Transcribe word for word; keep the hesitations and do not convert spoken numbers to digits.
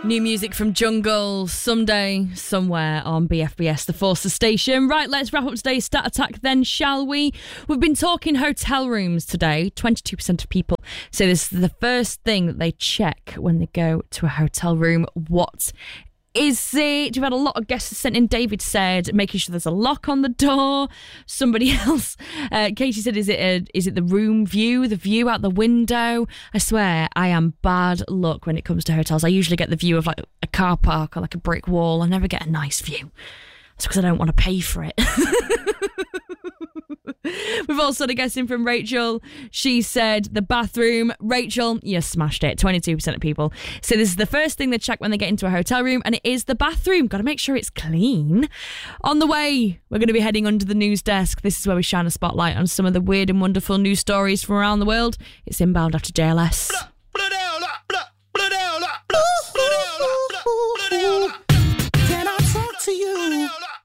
New music from Jungle, Someday, Somewhere on B F B S, the Forces station. Right, let's wrap up today's Stat Attack then, shall we? We've been talking hotel rooms today. twenty-two percent of people say this is the first thing that they check when they go to a hotel room. What is it? We've had a lot of guests sent in. David said making sure there's a lock on the door. Somebody else, uh, Katie said, is it a, is it the room view, the view out the window? I swear I am bad luck when it comes to hotels. I usually get the view of like a car park or like a brick wall. I never get a nice view. That's because I don't want to pay for it. We've also had a guest in from Rachel. She said the bathroom. Rachel, you smashed it. twenty-two percent of people say this is the first thing they check when they get into a hotel room, and it is the bathroom. Got to make sure it's clean. On the way, we're going to be heading under the news desk. This is where we shine a spotlight on some of the weird and wonderful news stories from around the world. It's Inbound after J L S.